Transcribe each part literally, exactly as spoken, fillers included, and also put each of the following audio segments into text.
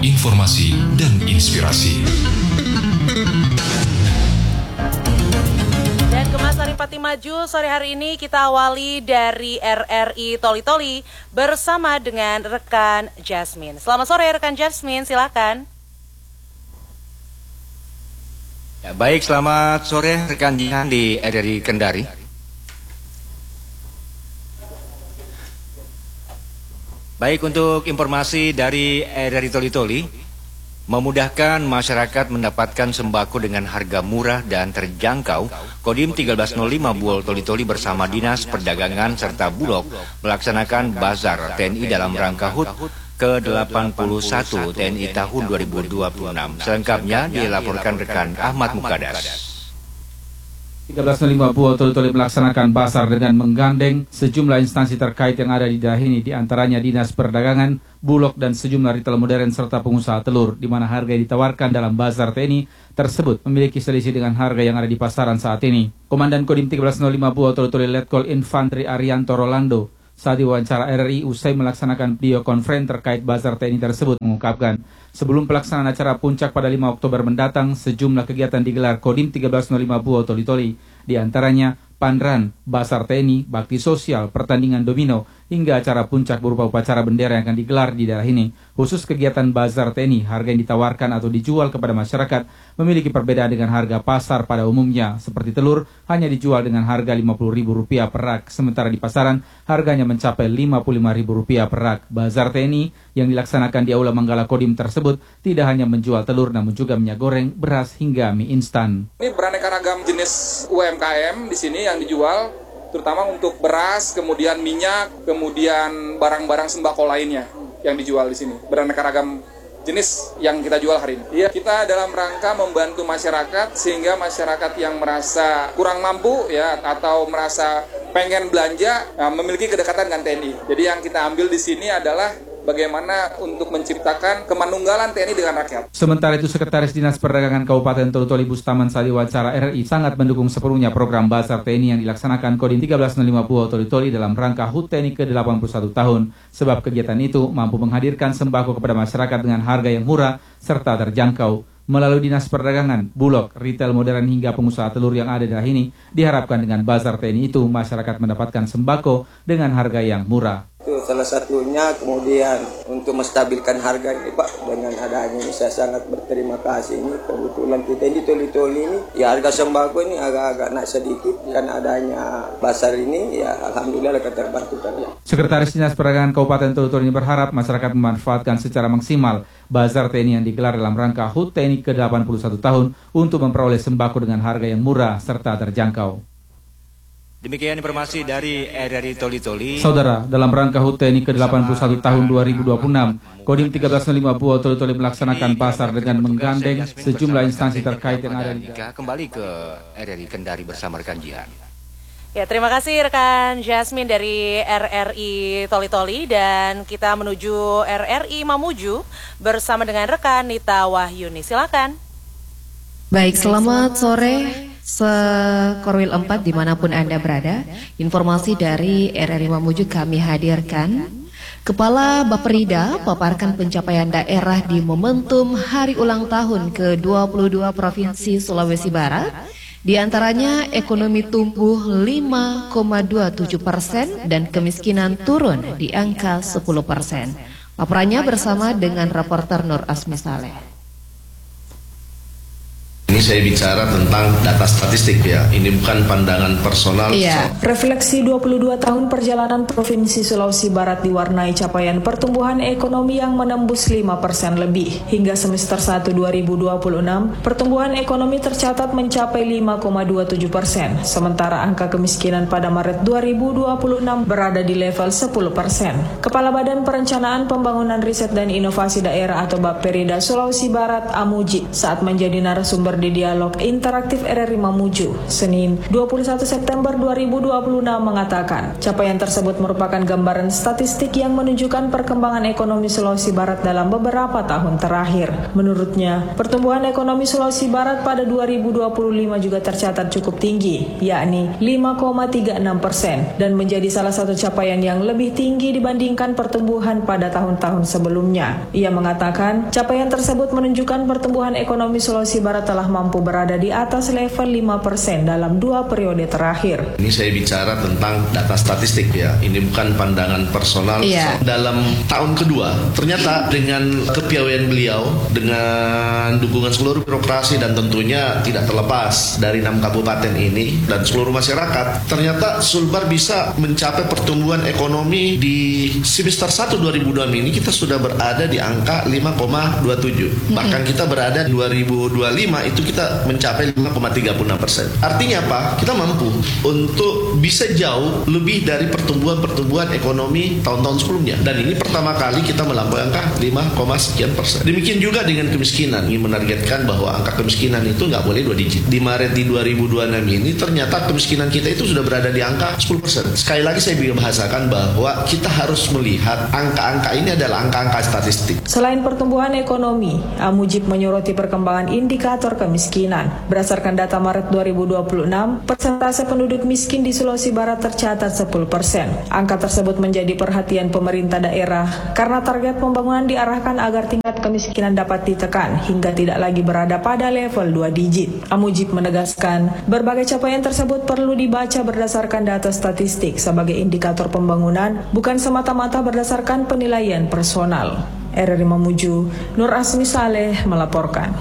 informasi, dan inspirasi. Dan Kemas Hari Pati Maju, sore hari ini kita awali dari R R I Toli-Toli bersama dengan rekan Jasmine. Selamat sore rekan Jasmine, silakan. Ya, baik, selamat sore rekan Jihan di R R I Kendari. Baik, untuk informasi dari R R I Toli-Toli, memudahkan masyarakat mendapatkan sembako dengan harga murah dan terjangkau, Kodim seribu tiga ratus lima Buol Toli-Toli bersama Dinas Perdagangan serta Bulog melaksanakan bazar T N I dalam rangka H U T ke delapan puluh satu T N I tahun dua ribu dua puluh enam. Selengkapnya dilaporkan rekan Ahmad Mukadas. tiga belas lima Buol Toli-Toli melaksanakan pasar dengan menggandeng sejumlah instansi terkait yang ada di daerah ini, diantaranya Dinas Perdagangan, Bulog, dan sejumlah retail modern serta pengusaha telur, di mana harga yang ditawarkan dalam bazar T N I tersebut memiliki selisih dengan harga yang ada di pasaran saat ini. Komandan Kodim seribu tiga ratus lima Buol Toli-Toli Letkol Infantri Arianto Rolando saat diwawancara R R I usai melaksanakan video conference terkait bazar T N I tersebut mengungkapkan, sebelum pelaksanaan acara puncak pada lima Oktober mendatang, sejumlah kegiatan digelar Kodim seribu tiga ratus lima Buol Toli-Toli, di antaranya Pandran, Basar T N I, bakti sosial, pertandingan domino, hingga acara puncak berupa upacara bendera yang akan digelar di daerah ini. Khusus kegiatan Bazar T N I, harga yang ditawarkan atau dijual kepada masyarakat memiliki perbedaan dengan harga pasar pada umumnya. Seperti telur, hanya dijual dengan harga lima puluh ribu rupiah per rak, sementara di pasaran harganya mencapai lima puluh lima ribu rupiah per rak. Bazar T N I yang dilaksanakan di Aula Manggala Kodim tersebut tidak hanya menjual telur, namun juga minyak goreng, beras, hingga mie instan. Ini beraneka ragam jenis U M K M di sini yang dijual, terutama untuk beras, kemudian minyak, kemudian barang-barang sembako lainnya yang dijual di sini. Beraneka ragam jenis yang kita jual hari ini. Ya, kita dalam rangka membantu masyarakat sehingga masyarakat yang merasa kurang mampu ya atau merasa pengen belanja ya, memiliki kedekatan dengan T N I. Jadi yang kita ambil di sini adalah bagaimana untuk menciptakan kemanunggalan T N I dengan rakyat. Sementara itu, Sekretaris Dinas Perdagangan Kabupaten Toli-Toli Bustaman saat diwawancara R R I sangat mendukung sepenuhnya program Bazar T N I yang dilaksanakan Kodim seribu tiga ratus lima Buol Toli-Toli dalam rangka H U T T N I ke delapan puluh satu tahun, sebab kegiatan itu mampu menghadirkan sembako kepada masyarakat dengan harga yang murah serta terjangkau. Melalui Dinas Perdagangan, Bulog, retail modern hingga pengusaha telur yang ada di daerah ini, diharapkan dengan Bazar T N I itu masyarakat mendapatkan sembako dengan harga yang murah. Itu salah satunya, kemudian untuk menstabilkan harga ini Pak, dengan adanya ini saya sangat berterima kasih. Ini kebetulan kita ini Toli-Toli ini ya harga sembako ini agak-agak naik sedikit karena adanya pasar ini, ya alhamdulillah akan terbantu kan. Sekretaris Dinas Perdagangan Kabupaten Toli-Toli ini berharap masyarakat memanfaatkan secara maksimal Bazar T N I yang digelar dalam rangka H U T T N I ke delapan puluh satu tahun untuk memperoleh sembako dengan harga yang murah serta terjangkau. Demikian informasi dari R R I Toli-Toli. Saudara, dalam rangka H U T T N I ke delapan puluh satu tahun dua ribu dua puluh enam, Kodim seribu tiga ratus lima Buol Toli-Toli melaksanakan pasar dengan menggandeng sejumlah instansi terkait yang ada di kembali ke R R I Kendari bersama rekan Jihan. Ya, terima kasih rekan Jasmine dari R R I Toli-Toli, dan kita menuju R R I Mamuju bersama dengan rekan Nita Wahyuni. Silakan. Baik, selamat sore Sekorwil empat dimanapun Anda berada. Informasi dari R R I Mamuju kami hadirkan. Kepala Bapperida paparkan pencapaian daerah di momentum Hari Ulang Tahun ke dua puluh dua Provinsi Sulawesi Barat. Di antaranya ekonomi tumbuh lima koma dua tujuh persen dan kemiskinan turun di angka sepuluh persen. Paparannya bersama dengan reporter Nur Asmi Saleh. Ini saya bicara tentang data statistik ya, ini bukan pandangan personal. Iya. Refleksi dua puluh dua tahun perjalanan Provinsi Sulawesi Barat diwarnai capaian pertumbuhan ekonomi yang menembus lima persen lebih. Hingga semester satu dua ribu dua puluh enam, pertumbuhan ekonomi tercatat mencapai lima koma dua tujuh persen, sementara angka kemiskinan pada Maret dua ribu dua puluh enam berada di level sepuluh persen. Kepala Badan Perencanaan Pembangunan Riset dan Inovasi Daerah atau Bapperida Sulawesi Barat Amuji saat menjadi narasumber di melalui dialog interaktif R R I Mamuju, Senin dua puluh satu September dua ribu dua puluh enam mengatakan, capaian tersebut merupakan gambaran statistik yang menunjukkan perkembangan ekonomi Sulawesi Barat dalam beberapa tahun terakhir. Menurutnya, pertumbuhan ekonomi Sulawesi Barat pada dua ribu dua puluh lima juga tercatat cukup tinggi, yakni lima koma tiga enam persen, dan menjadi salah satu capaian yang lebih tinggi dibandingkan pertumbuhan pada tahun-tahun sebelumnya. Ia mengatakan, capaian tersebut menunjukkan pertumbuhan ekonomi Sulawesi Barat telah mampu berada di atas level lima persen dalam dua periode terakhir. Ini saya bicara tentang data statistik ya, ini bukan pandangan personal. Iya. Dalam tahun kedua, ternyata dengan kepiawaian beliau, dengan dukungan seluruh birokrasi dan tentunya tidak terlepas dari enam kabupaten ini dan seluruh masyarakat, ternyata Sulbar bisa mencapai pertumbuhan ekonomi di semester satu dua ribu dua puluh enam ini kita sudah berada di angka lima koma dua tujuh. Mm-hmm. Bahkan kita berada di dua ribu dua puluh lima itu kita mencapai lima koma tiga enam persen. Artinya apa? Kita mampu untuk bisa jauh lebih dari pertumbuhan-pertumbuhan ekonomi tahun-tahun sebelumnya. Dan ini pertama kali kita melampaui angka lima, sekian persen. Demikian juga dengan kemiskinan. Ini menargetkan bahwa angka kemiskinan itu nggak boleh dua digit. Di Maret di dua ribu dua puluh enam ini ternyata kemiskinan kita itu sudah berada di angka sepuluh persen. Sekali lagi saya bahasakan bahwa kita harus melihat angka-angka ini adalah angka-angka statistik. Selain pertumbuhan ekonomi, Amujib menyoroti perkembangan indikator kemiskinan. Berdasarkan data Maret dua ribu dua puluh enam, persentase penduduk miskin di Sulawesi Barat tercatat sepuluh persen. Angka tersebut menjadi perhatian pemerintah daerah karena target pembangunan diarahkan agar tingkat kemiskinan dapat ditekan hingga tidak lagi berada pada level dua digit. Amujib menegaskan, berbagai capaian tersebut perlu dibaca berdasarkan data statistik sebagai indikator pembangunan, bukan semata-mata berdasarkan penilaian personal. R R I Mamuju, Nur Asmi Saleh melaporkan.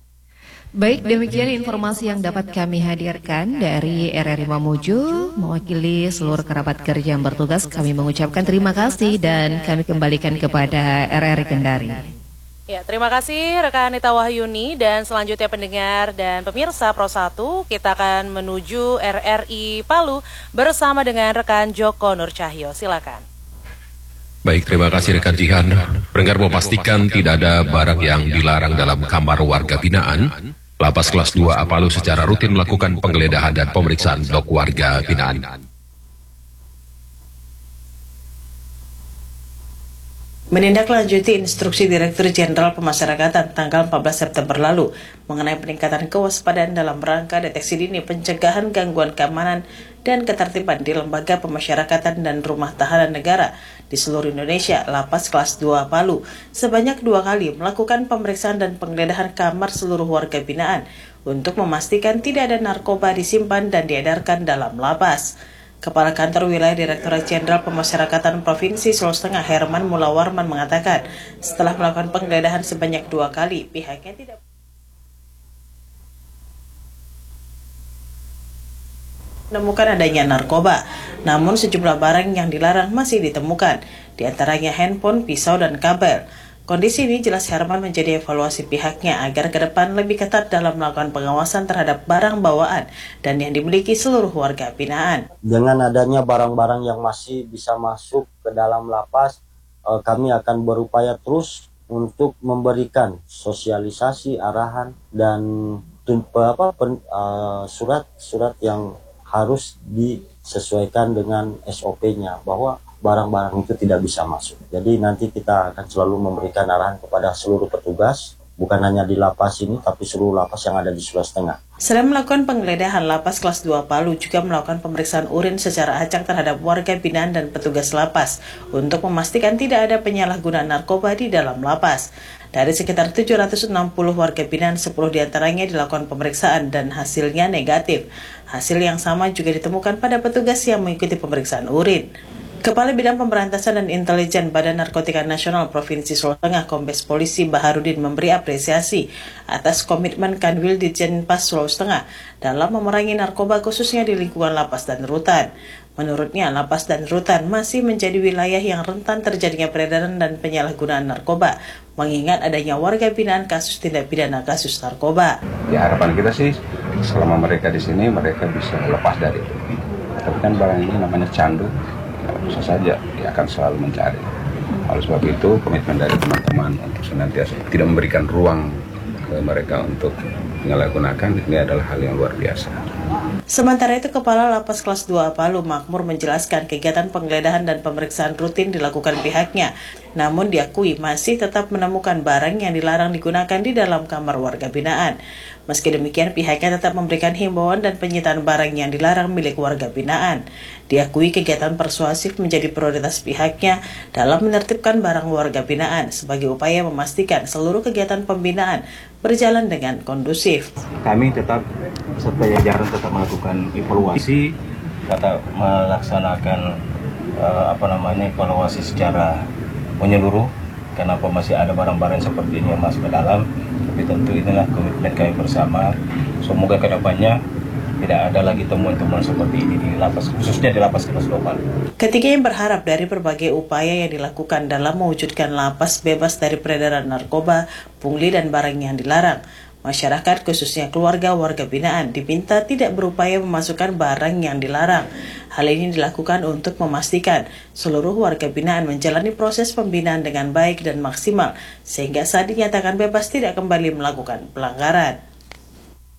Baik, demikian informasi yang dapat kami hadirkan dari R R I Mamuju. Mewakili seluruh kerabat kerja yang bertugas, kami mengucapkan terima kasih dan kami kembalikan kepada R R I Kendari. Ya, terima kasih rekan Nita Wahyuni, dan selanjutnya pendengar dan pemirsa Pro satu, kita akan menuju R R I Palu bersama dengan rekan Joko Nur Cahyo. Silakan. Baik, terima kasih rekan Jihan. Pendengar memastikan tidak ada barang yang dilarang dalam kamar warga binaan. Lapas kelas dua A Palu secara rutin melakukan penggeledahan dan pemeriksaan blok warga binaan. Menindaklanjuti instruksi Direktur Jenderal Pemasyarakatan tanggal empat belas September lalu mengenai peningkatan kewaspadaan dalam rangka deteksi dini pencegahan gangguan keamanan dan ketertiban di lembaga pemasyarakatan dan rumah tahanan negara di seluruh Indonesia, Lapas kelas dua Palu sebanyak dua kali melakukan pemeriksaan dan penggeledahan kamar seluruh warga binaan untuk memastikan tidak ada narkoba disimpan dan diedarkan dalam lapas. Kepala Kantor Wilayah Direktorat Jenderal Pemasyarakatan Provinsi Sulawesi Tengah Herman Mulawarman mengatakan, setelah melakukan penggeledahan sebanyak dua kali, pihaknya tidak menemukan adanya narkoba, namun sejumlah barang yang dilarang masih ditemukan, diantaranya handphone, pisau, dan kabel. Kondisi ini jelas Herman menjadi evaluasi pihaknya agar ke depan lebih ketat dalam melakukan pengawasan terhadap barang bawaan dan yang dimiliki seluruh warga binaan. Dengan adanya barang-barang yang masih bisa masuk ke dalam lapas, kami akan berupaya terus untuk memberikan sosialisasi, arahan, dan apa, surat-surat yang harus disesuaikan dengan S O P-nya bahwa barang-barang itu tidak bisa masuk. Jadi nanti kita akan selalu memberikan arahan kepada seluruh petugas, bukan hanya di lapas ini, tapi seluruh lapas yang ada di Sulawesi Tengah. Selain melakukan penggeledahan, Lapas kelas dua Palu juga melakukan pemeriksaan urin secara acak terhadap warga binaan dan petugas lapas untuk memastikan tidak ada penyalahgunaan narkoba di dalam lapas. Dari sekitar tujuh ratus enam puluh warga binaan, sepuluh diantaranya dilakukan pemeriksaan dan hasilnya negatif. Hasil yang sama juga ditemukan pada petugas yang mengikuti pemeriksaan urin. Kepala Bidang Pemberantasan dan Intelijen Badan Narkotika Nasional Provinsi Sulawesi Tengah, Kombes Polisi Baharudin memberi apresiasi atas komitmen Kanwil Ditjenpas Sulawesi Tengah dalam memerangi narkoba khususnya di lingkungan lapas dan rutan. Menurutnya, lapas dan rutan masih menjadi wilayah yang rentan terjadinya peredaran dan penyalahgunaan narkoba, mengingat adanya warga binaan kasus tindak pidana kasus narkoba. Ya, harapan kita sih selama mereka di sini mereka bisa lepas dari itu. Tapi kan barang ini namanya candu. Bisa saja dia akan selalu mencari. Oleh sebab itu komitmen dari teman-teman untuk senantiasa tidak memberikan ruang ke mereka untuk menyalahgunakan, ini adalah hal yang luar biasa. Sementara itu, Kepala Lapas Kelas dua Palu Makmur menjelaskan kegiatan penggeledahan dan pemeriksaan rutin dilakukan pihaknya. Namun diakui masih tetap menemukan barang yang dilarang digunakan di dalam kamar warga binaan. Meski demikian, pihaknya tetap memberikan himbauan dan penyitaan barang yang dilarang milik warga binaan. Diakui kegiatan persuasif menjadi prioritas pihaknya dalam menertibkan barang warga binaan sebagai upaya memastikan seluruh kegiatan pembinaan berjalan dengan kondusif. Kami tetap serta jajaran tetap melakukan evaluasi, tetap melaksanakan uh, apa namanya evaluasi secara menyeluruh. Kenapa masih ada barang-barang seperti ini yang masuk ke dalam? Tapi tentu inilah komitmen kami bersama. Semoga kedepannya tidak ada lagi temuan-temuan seperti ini di lapas, khususnya di lapas kelas dua Palu. Ketiganya berharap dari berbagai upaya yang dilakukan dalam mewujudkan lapas bebas dari peredaran narkoba, pungli, dan barang yang dilarang, masyarakat khususnya keluarga warga binaan diminta tidak berupaya memasukkan barang yang dilarang. Hal ini dilakukan untuk memastikan seluruh warga binaan menjalani proses pembinaan dengan baik dan maksimal, sehingga saat dinyatakan bebas tidak kembali melakukan pelanggaran.